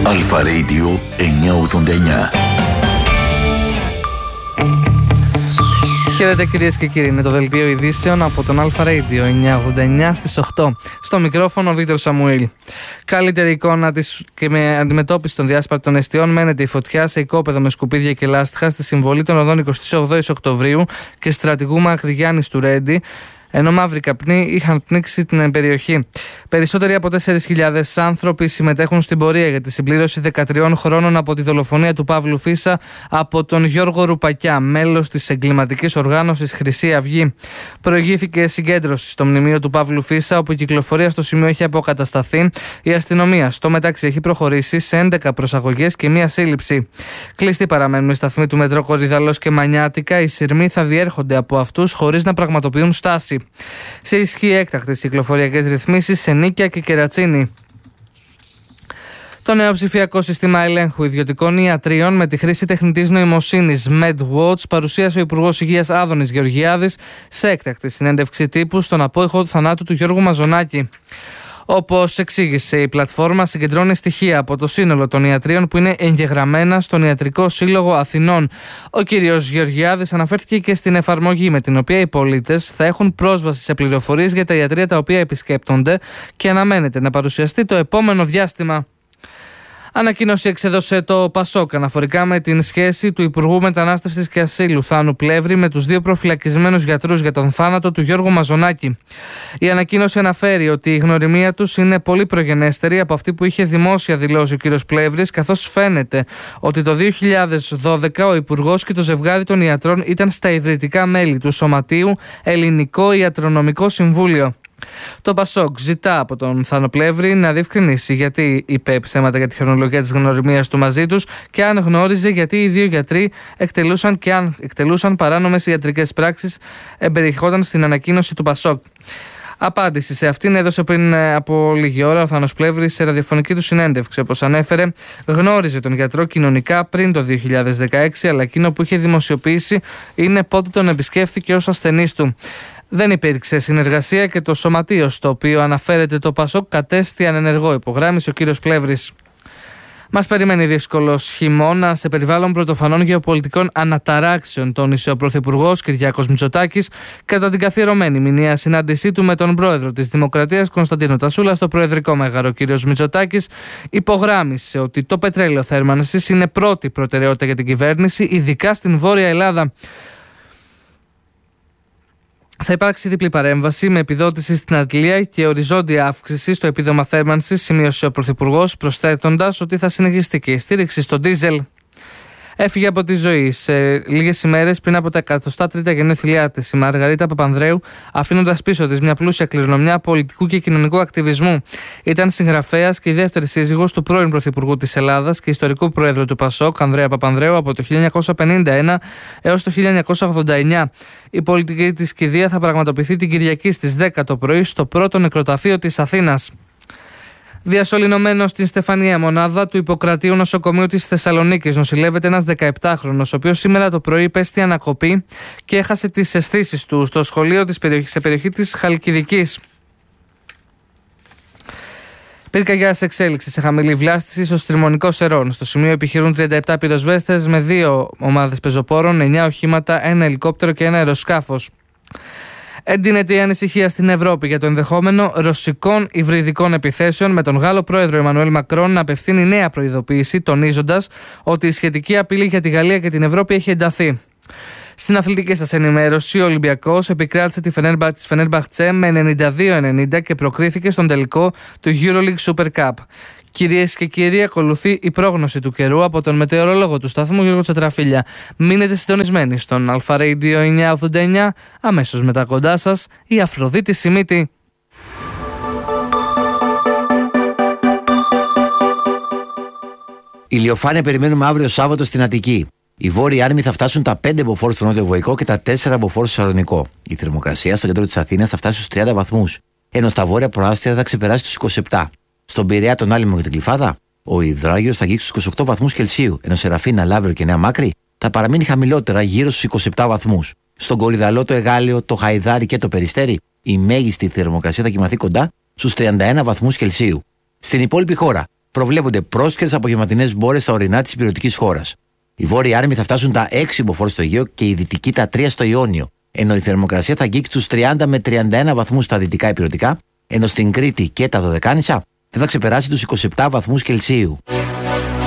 Αλφα Radio 989. Χαίρετε κυρίες και κύριοι, είναι το δελτίο ειδήσεων από τον Αλφα Radio 989 στις 8. Στο μικρόφωνο ο Βίκτορ Σαμουήλ. Καλύτερη εικόνα της και με αντιμετώπιση των διάσπαρτων εστιών μένεται η φωτιά σε οικόπεδο με σκουπίδια και λάστιχα στη συμβολή των οδών 28 Οκτωβρίου και στρατηγού Μαυριγιάννη του Ρέντι, ενώ μαύροι καπνοί είχαν πνίξει την περιοχή. Περισσότεροι από 4.000 άνθρωποι συμμετέχουν στην πορεία για τη συμπλήρωση 13 χρόνων από τη δολοφονία του Παύλου Φίσα από τον Γιώργο Ρουπακιά, μέλος της εγκληματικής οργάνωσης Χρυσή Αυγή. Προηγήθηκε συγκέντρωση στο μνημείο του Παύλου Φίσα, όπου η κυκλοφορία στο σημείο έχει αποκατασταθεί. Η αστυνομία στο μεταξύ έχει προχωρήσει σε 11 προσαγωγές και μία σύλληψη. Κλειστοί παραμένουν οι σταθμοί του μετρό Κορυδαλός και Μανιάτικα. Οι σειρμοί θα διέρχονται από αυτούς χωρίς να πραγματοποιούν στάση. Σε ισχύ έκτακτες κυκλοφοριακές ρυθμίσεις σε Νίκαια και Κερατσίνη. Το νέο ψηφιακό σύστημα ελέγχου ιδιωτικών ιατρίων με τη χρήση τεχνητής νοημοσύνης MedWatch παρουσίασε ο Υπουργός Υγείας Άδωνης Γεωργιάδης σε έκτακτη συνέντευξη τύπου στον απόϊχο του θανάτου του Γιώργου Μαζονάκη. Όπως εξήγησε, η πλατφόρμα συγκεντρώνει στοιχεία από το σύνολο των ιατρίων που είναι εγγεγραμμένα στον Ιατρικό Σύλλογο Αθηνών. Ο κύριος Γεωργιάδης αναφέρθηκε και στην εφαρμογή με την οποία οι πολίτες θα έχουν πρόσβαση σε πληροφορίες για τα ιατρεία τα οποία επισκέπτονται και αναμένεται να παρουσιαστεί το επόμενο διάστημα. Ανακοίνωση εξέδωσε το ΠΑΣΟΚ αναφορικά με την σχέση του Υπουργού Μετανάστευσης και Ασύλου Θάνου Πλεύρη με τους δύο προφυλακισμένους γιατρούς για τον θάνατο του Γιώργου Μαζονάκη. Η αναφέρει ότι η γνωριμία τους είναι πολύ προγενέστερη από αυτή που είχε δημόσια δηλώσει ο κ. Πλεύρης, καθώς φαίνεται ότι το 2012 ο Υπουργός και το ζευγάρι των ιατρών ήταν στα ιδρυτικά μέλη του Σωματείου Ελληνικό Ιατρονομικό Συμβούλιο. Το ΠΑΣΟΚ ζητά από τον Θάνο Πλεύρη να διευκρινίσει γιατί είπε ψέματα για τη χρονολογία της γνωριμίας του μαζί τους και αν γνώριζε γιατί οι δύο γιατροί εκτελούσαν παράνομες ιατρικές πράξεις, εμπεριχόταν στην ανακοίνωση του ΠΑΣΟΚ. Απάντηση σε αυτήν έδωσε πριν από λίγη ώρα ο Θάνος Πλεύρης σε ραδιοφωνική του συνέντευξη. Όπως ανέφερε, γνώριζε τον γιατρό κοινωνικά πριν το 2016, αλλά εκείνο που είχε δημοσιοποιήσει είναι πότε τον επισκέφθηκε ως ασθενής του. Δεν υπήρξε συνεργασία και το σωματείο στο οποίο αναφέρεται το ΠΑΣΟΚ κατέστη ανενεργό, υπογράμμισε ο κύριος Πλεύρης. Μας περιμένει δύσκολος χειμώνα σε περιβάλλον πρωτοφανών γεωπολιτικών αναταράξεων, τόνισε ο Πρωθυπουργός Κυριάκος Μητσοτάκης κατά την καθιερωμένη μηνιαία συνάντησή του με τον πρόεδρο της Δημοκρατίας Κωνσταντίνο Τασούλα στο Προεδρικό Μέγαρο. Ο κύριος Μητσοτάκης υπογράμμισε ότι το πετρέλαιο θέρμανσης είναι πρώτη προτεραιότητα για την κυβέρνηση, ειδικά στην Βόρεια Ελλάδα. Θα υπάρξει διπλή παρέμβαση με επιδότηση στην αντλία και οριζόντια αύξηση στο επίδομα θέρμανσης, σημείωσε ο Πρωθυπουργός, προσθέτοντας ότι θα συνεχιστεί και η στήριξη στο ντίζελ. Έφυγε από τη ζωή σε λίγες ημέρες πριν από τα 103 γενέθλιά της η Μαργαρίτα Παπανδρέου, αφήνοντας πίσω της μια πλούσια κληρονομιά πολιτικού και κοινωνικού ακτιβισμού. Ήταν συγγραφέας και η δεύτερη σύζυγος του πρώην Πρωθυπουργού της Ελλάδας και ιστορικού Πρόεδρου του ΠΑΣΟΚ, Ανδρέα Παπανδρέου, από το 1951 έως το 1989. Η πολιτική της κηδεία θα πραγματοποιηθεί την Κυριακή στις 10 το πρωί στο πρώτο νεκροταφείο της Αθήνας. Διασωληνωμένο στην Στεφανία μονάδα του Ιπποκρατείου νοσοκομείου της Θεσσαλονίκης νοσηλεύεται ένας 17χρονος, ο οποίος σήμερα το πρωί υπέστη ανακοπή και έχασε τις αισθήσεις του στο σχολείο σε περιοχή της Χαλκιδικής. Πυρκαγιά σε εξέλιξη σε χαμηλή βλάστηση στο Στριμονικό Σερών. Στο σημείο επιχειρούν 37 πυροσβέστες με 2 ομάδες πεζοπόρων, 9 οχήματα, 1 ελικόπτερο και 1 αεροσκάφος. Εντείνεται η ανησυχία στην Ευρώπη για το ενδεχόμενο ρωσικών υβριδικών επιθέσεων, με τον Γάλλο πρόεδρο Εμμανουέλ Μακρόν να απευθύνει νέα προειδοποίηση, τονίζοντας ότι η σχετική απειλή για τη Γαλλία και την Ευρώπη έχει ενταθεί. Στην αθλητική σας ενημέρωση, ο Ολυμπιακός επικράτησε τη Φενέρμπαχτσε με 92-90 και προκρίθηκε στον τελικό του EuroLeague Super Cup. Κυρίες και κύριοι, ακολουθεί η πρόγνωση του καιρού από τον μετεωρολόγο του σταθμού Γιώργο Τσατραφίλια. Μείνετε συντονισμένοι στον Αλφα Radio 989, αμέσως μετά κοντά σας η Αφροδίτη Σιμίτη. Ηλιοφάνεια περιμένουμε αύριο Σάββατο στην Αττική. Οι βόρειοι άνεμοι θα φτάσουν τα 5 μποφόρ στο νότιο Βοϊκό και τα 4 μποφόρ στο Σαλονικό. Η θερμοκρασία στο κέντρο της Αθήνας θα φτάσει στους 30 βαθμούς, ενώ στα βόρεια προάστια θα ξεπεράσει τους 27. Στον Πειραιά, τον Άλυμο και την Κλιφάδα, ο υδράγιος θα αγγίξει στους 28 βαθμούς Κελσίου, ενώ σε Ραφίνα, Λαύριο και Νέα Μάκρη θα παραμείνει χαμηλότερα γύρω στους 27 βαθμούς. Στον Κορυδαλό, το Εγάλεο, το Χαϊδάρι και το Περιστέρι, η μέγιστη θερμοκρασία θα κοιμαθεί κοντά στους 31 βαθμούς Κελσίου. Στην υπόλοιπη χώρα, προβλέπονται πρόσκαιρες απογευματινές μπόρες στα ορεινά της υπηρετικής χώρας. Οι βόρειοι άνεμοι θα φτάσουν τα 6 μποφόρ στο Αιγαίο και οι δυτικοί τα 3 στο Ιόνιο, ενώ η θερμοκρασία θα αγγίξει τους 30 με 31 βαθμούς στα δυτικά υπηρετικά, ενώ στην Κρήτη και τα Δωδεκάνησα δεν θα ξεπεράσει τους 27 βαθμούς Κελσίου.